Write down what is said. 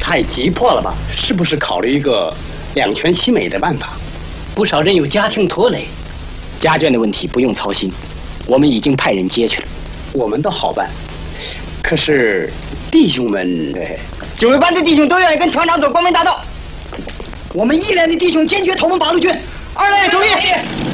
太急迫了吧？是不是考虑一个两全其美的办法？ 不少人有家庭拖累， 家眷的问题不用操心，我们已经派人接去了。 我们倒好办，可是弟兄们， 警卫班的弟兄都愿意跟团长走光明大道。我们1连的弟兄坚决投奔八路军。2连同意。